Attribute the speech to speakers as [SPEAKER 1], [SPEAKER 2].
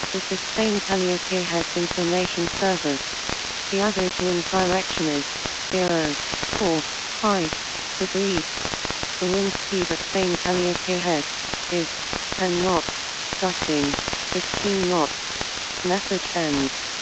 [SPEAKER 1] This is Spain Calliope Heads Information Service. The average wind direction is 0.45 degrees. The wind speed at Spain Calliope Head is 10 knots, gusting 15 knots. Message ends.